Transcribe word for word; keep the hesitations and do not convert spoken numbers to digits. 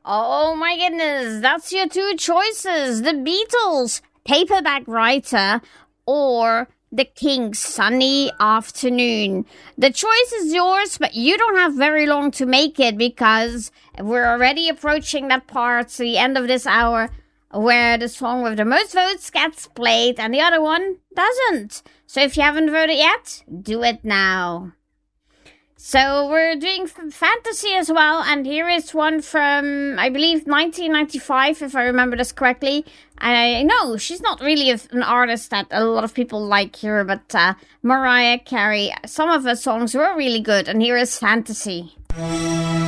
Oh my goodness, that's your two choices. The Beatles, Paperback Writer, or The King's Sunny Afternoon. The choice is yours, but you don't have very long to make it because we're already approaching that part, to the end of this hour, where the song with the most votes gets played and the other one doesn't. So if you haven't voted yet, do it now. So we're doing f- fantasy as well, and here is one from, I believe, nineteen ninety-five, if I remember this correctly. I know she's not really a, an artist that a lot of people like here, but uh, Mariah Carey, some of her songs were really good, and here is Fantasy.